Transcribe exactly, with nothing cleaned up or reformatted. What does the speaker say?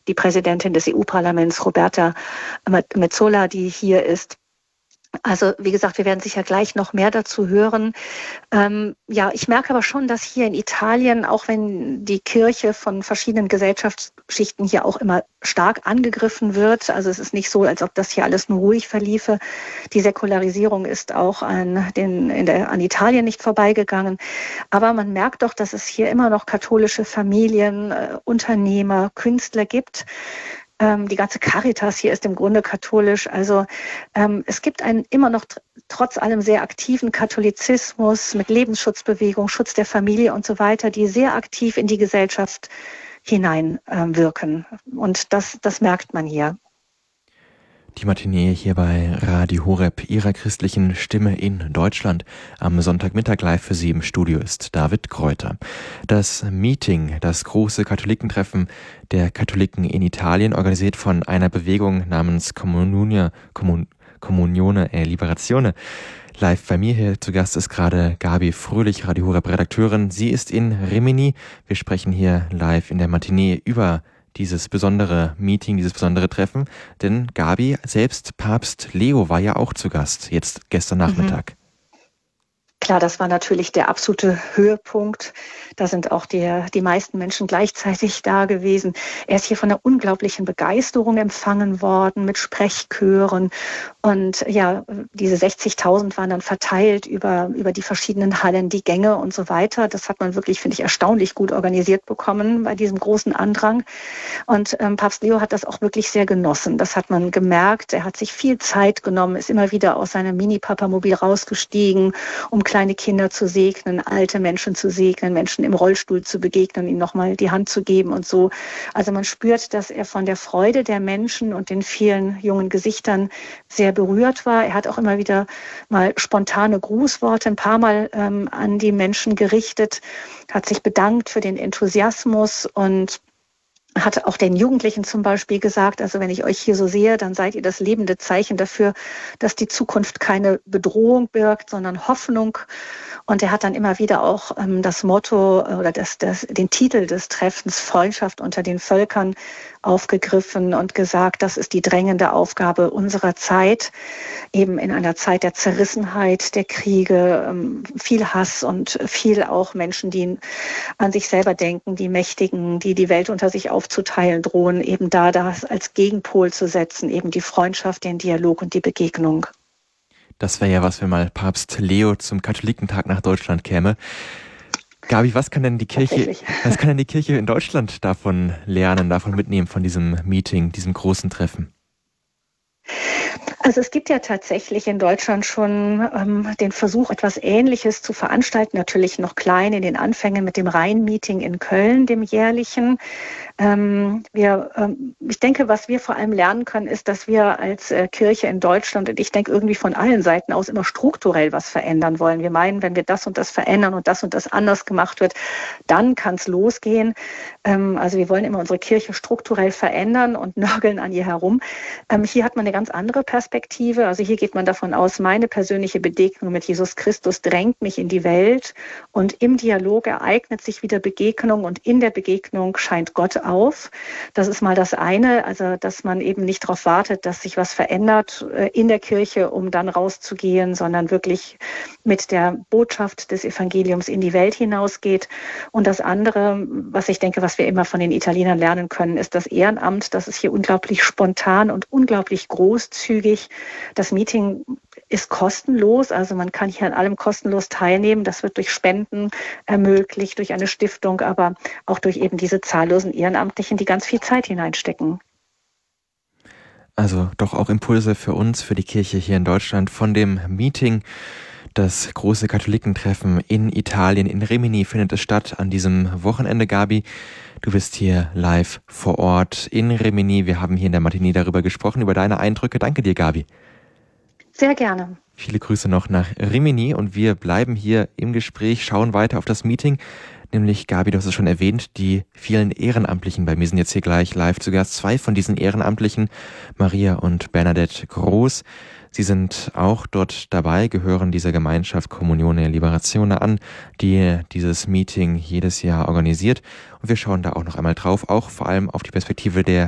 die Präsidentin des E U-Parlaments, Roberta Metsola, die hier ist. Also wie gesagt, wir werden sicher gleich noch mehr dazu hören. Ähm, ja, ich merke aber schon, dass hier in Italien, auch wenn die Kirche von verschiedenen Gesellschaftsschichten hier auch immer stark angegriffen wird, also es ist nicht so, als ob das hier alles nur ruhig verliefe. Die Säkularisierung ist auch an, den, in der, an Italien nicht vorbeigegangen. Aber man merkt doch, dass es hier immer noch katholische Familien, äh, Unternehmer, Künstler gibt. Die ganze Caritas hier ist im Grunde katholisch. Also ähm, es gibt einen immer noch tr- trotz allem sehr aktiven Katholizismus mit Lebensschutzbewegung, Schutz der Familie und so weiter, die sehr aktiv in die Gesellschaft hineinwirken. Ähm, und das, das merkt man hier. Die Matinee hier bei Radio Horeb, Ihrer christlichen Stimme in Deutschland. Am Sonntagmittag live für Sie im Studio ist David Kräuter. Das Meeting, das große Katholikentreffen der Katholiken in Italien, organisiert von einer Bewegung namens Comunia, Comun, Comunione e Liberazione. Live bei mir hier zu Gast ist gerade Gabi Fröhlich, Radio Horeb Redakteurin. Sie ist in Rimini. Wir sprechen hier live in der Matinee über dieses besondere Meeting, dieses besondere Treffen. Denn Gabi, selbst Papst Leo war ja auch zu Gast, jetzt gestern Nachmittag. Mhm. Klar, das war natürlich der absolute Höhepunkt. Da sind auch die, die meisten Menschen gleichzeitig da gewesen. Er ist hier von einer unglaublichen Begeisterung empfangen worden mit Sprechchören. Und ja, diese sechzigtausend waren dann verteilt über, über die verschiedenen Hallen, die Gänge und so weiter. Das hat man wirklich, finde ich, erstaunlich gut organisiert bekommen bei diesem großen Andrang. Und ähm, Papst Leo hat das auch wirklich sehr genossen. Das hat man gemerkt. Er hat sich viel Zeit genommen, ist immer wieder aus seinem Mini-Papamobil rausgestiegen, um kleine Kinder zu segnen, alte Menschen zu segnen, Menschen im Rollstuhl zu begegnen, ihnen nochmal die Hand zu geben und so. Also man spürt, dass er von der Freude der Menschen und den vielen jungen Gesichtern sehr berührt war. Er hat auch immer wieder mal spontane Grußworte ein paar Mal ähm, an die Menschen gerichtet, hat sich bedankt für den Enthusiasmus und hat auch den Jugendlichen zum Beispiel gesagt, also wenn ich euch hier so sehe, dann seid ihr das lebende Zeichen dafür, dass die Zukunft keine Bedrohung birgt, sondern Hoffnung. Und er hat dann immer wieder auch ähm, das Motto oder das, das, den Titel des Treffens Freundschaft unter den Völkern aufgegriffen und gesagt, das ist die drängende Aufgabe unserer Zeit, eben in einer Zeit der Zerrissenheit, der Kriege, ähm, viel Hass und viel auch Menschen, die an sich selber denken, die Mächtigen, die die Welt unter sich aufzuteilen drohen, eben da das als Gegenpol zu setzen, eben die Freundschaft, den Dialog und die Begegnung. Das wäre ja was, wenn mal Papst Leo zum Katholikentag nach Deutschland käme. Gabi, was kann denn die Kirche, was kann denn die Kirche in Deutschland davon lernen, davon mitnehmen, von diesem Meeting, diesem großen Treffen? Also es gibt ja tatsächlich in Deutschland schon ähm, den Versuch, etwas Ähnliches zu veranstalten, natürlich noch klein in den Anfängen mit dem Rhein-Meeting in Köln, dem jährlichen. Ähm, wir, ähm, ich denke, was wir vor allem lernen können, ist, dass wir als äh, Kirche in Deutschland, und ich denke irgendwie von allen Seiten aus, immer strukturell was verändern wollen. Wir meinen, wenn wir das und das verändern und das und das anders gemacht wird, dann kann es losgehen. Ähm, also wir wollen immer unsere Kirche strukturell verändern und nörgeln an ihr herum. Ähm, hier hat man eine ganz andere Perspektive. Also hier geht man davon aus, meine persönliche Begegnung mit Jesus Christus drängt mich in die Welt und im Dialog ereignet sich wieder Begegnung und in der Begegnung scheint Gott auf. Das ist mal das eine, also dass man eben nicht darauf wartet, dass sich was verändert in der Kirche, um dann rauszugehen, sondern wirklich mit der Botschaft des Evangeliums in die Welt hinausgeht. Und das andere, was ich denke, was wir immer von den Italienern lernen können, ist das Ehrenamt. Das ist hier unglaublich spontan und unglaublich großzügig. Das Meeting ist kostenlos, also man kann hier an allem kostenlos teilnehmen. Das wird durch Spenden ermöglicht, durch eine Stiftung, aber auch durch eben diese zahllosen Ehrenamtlichen, die ganz viel Zeit hineinstecken. Also doch auch Impulse für uns, für die Kirche hier in Deutschland von dem Meeting. Das große Katholikentreffen in Italien, in Rimini, findet es statt an diesem Wochenende. Gabi, du bist hier live vor Ort in Rimini. Wir haben hier in der Matinee darüber gesprochen, über deine Eindrücke. Danke dir, Gabi. Sehr gerne. Viele Grüße noch nach Rimini und wir bleiben hier im Gespräch, schauen weiter auf das Meeting. Nämlich, Gabi, du hast es schon erwähnt, die vielen Ehrenamtlichen. Bei mir sind jetzt hier gleich live zu Gast zwei von diesen Ehrenamtlichen, Maria und Bernadette Groß. Sie sind auch dort dabei, gehören dieser Gemeinschaft Comunione e Liberazione an, die dieses Meeting jedes Jahr organisiert. Und wir schauen da auch noch einmal drauf, auch vor allem auf die Perspektive der